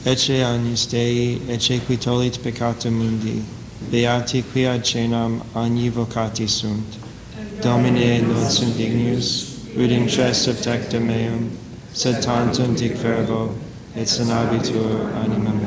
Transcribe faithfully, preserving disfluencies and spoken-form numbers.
ecce agnus Dei, ecce qui tollit peccata mundi, beati qui ad cenam agni vocati sunt. Domine non sum dignus, ut in tres of tecta meum, sed tantum dic verbo, et sanabitur anima mea.